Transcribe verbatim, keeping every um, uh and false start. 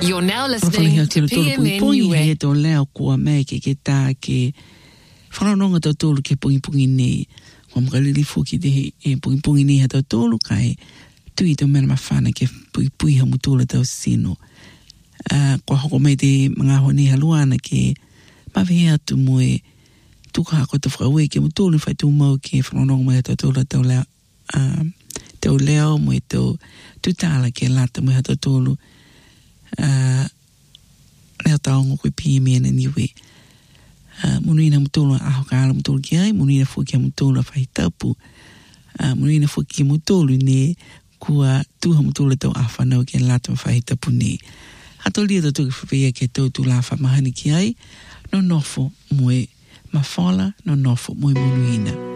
You're now listening to P M N U A. To leo kua me ke ke tā ke whanonga tau tōlu ke pungi pungi nei. Wa makalili fuki te e pungi pungi nei ha tau tōlu kai tui tau mena mawhana ke pui pui ha mutula tau sino. Uh, kua hoko mai te mga honi haluana ke mawhi atu moe tuka hako te whakaue ke mutulu whai tu mau ke whanonga mai tau tōlu tau leo uh, tau leo moe tau tutala ke lata moe ha tau tōlu uh, leo taongo koe P M N U A. Uh, munuina mutulu aho ka ala mutulu ki ai, munuina fuki a mutulu a whahitapu, uh, munuina fuki a mutulu ne kua tuha mutulu tau a whanau ki a lata ma whahitapu ne. Hato lia tau tuki whawea ke tau tu la whamahani ki ai, no nofo moe mawhala, no nofo moe munuina.